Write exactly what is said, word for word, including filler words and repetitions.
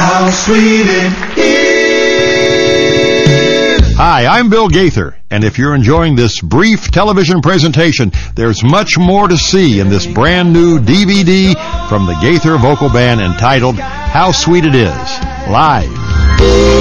How sweet it is. Hi, I'm Bill Gaither, and if you're enjoying this brief television presentation, there's much more to see in this brand new D V D from the Gaither Vocal Band entitled How Sweet It Is, live.